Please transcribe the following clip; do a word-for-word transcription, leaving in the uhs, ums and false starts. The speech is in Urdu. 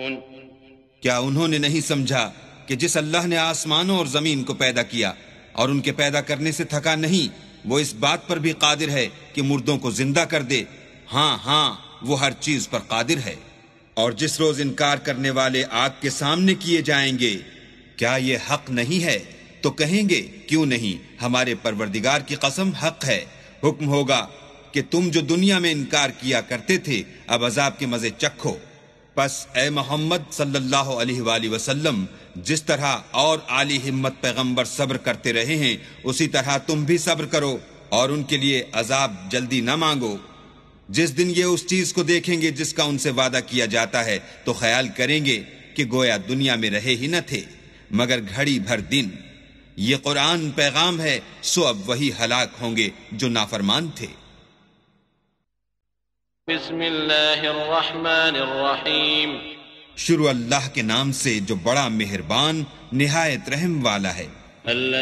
کیا انہوں نے نہیں سمجھا کہ جس اللہ نے آسمانوں اور زمین کو پیدا کیا اور ان کے پیدا کرنے سے تھکا نہیں، وہ اس بات پر بھی قادر ہے کہ مردوں کو زندہ کر دے؟ ہاں ہاں، وہ ہر چیز پر قادر ہے۔ اور جس روز انکار کرنے والے آگ کے سامنے کیے جائیں گے، کیا یہ حق نہیں ہے؟ تو کہیں گے کیوں نہیں، ہمارے پروردگار کی قسم حق ہے۔ حکم ہوگا کہ تم جو دنیا میں انکار کیا کرتے تھے اب عذاب کے مزے چکھو۔ پس اے محمد صلی اللہ علیہ وآلہ وسلم، جس طرح اور عالی ہمت پیغمبر صبر کرتے رہے ہیں اسی طرح تم بھی صبر کرو، اور ان کے لیے عذاب جلدی نہ مانگو۔ جس دن یہ اس چیز کو دیکھیں گے جس کا ان سے وعدہ کیا جاتا ہے تو خیال کریں گے کہ گویا دنیا میں رہے ہی نہ تھے مگر گھڑی بھر دن۔ یہ قرآن پیغام ہے، سو اب وہی ہلاک ہوں گے جو نافرمان تھے۔ بسم اللہ الرحمن الرحیم، شروع اللہ کے نام سے جو بڑا مہربان نہایت رحم والا ہے۔